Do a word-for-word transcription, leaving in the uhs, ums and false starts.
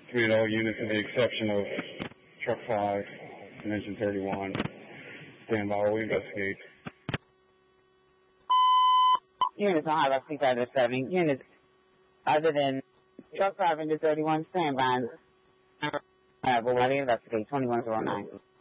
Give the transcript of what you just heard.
Command all units with the exception of Truck five and Engine thirty-one. Stand by while we investigate. Units on Highway six out of seven. Units other than Truck five and Engine thirty-one, stand by. Uh, but while we investigate, twenty-one oh nine.